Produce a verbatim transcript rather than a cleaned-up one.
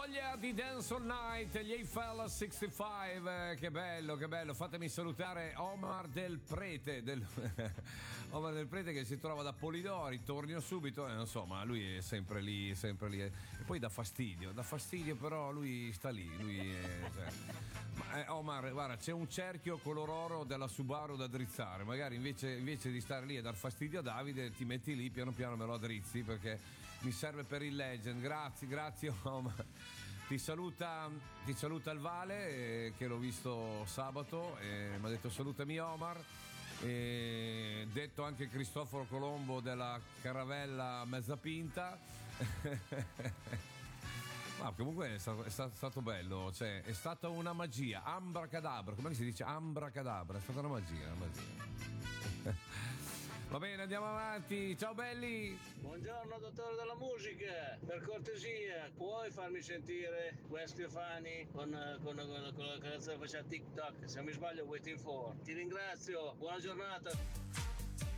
voglia di Dance All Night, gli A-Fella sessantacinque, eh, che bello, che bello. Fatemi salutare Omar Del Prete, del... Omar Del Prete che si trova da Polidori, torno subito, eh, non so, ma lui è sempre lì, sempre lì. E poi dà fastidio, dà fastidio, però lui sta lì, lui è... Cioè... Ma, eh, Omar, guarda, c'è un cerchio color oro della Subaru da drizzare, magari invece, invece di stare lì e dar fastidio a Davide, ti metti lì, piano piano me lo addrizzi, perché mi serve per il Legend. Grazie, grazie Omar. Ti saluta, ti saluta il Vale, eh, che l'ho visto sabato, e mi ha detto salutami Omar, e detto anche Cristoforo Colombo della caravella mezza pinta. Ma comunque è stato, è stato bello, cioè è stata una magia, ambracadabra, come si dice? Ambracadabra, è stata una magia, una magia. Va bene, andiamo avanti. Ciao belli. Buongiorno dottore della musica, per cortesia puoi farmi sentire Gwen Stefani con, con, con, con la canzone che faceva TikTok, se non mi sbaglio Waiting For. Ti ringrazio, buona giornata.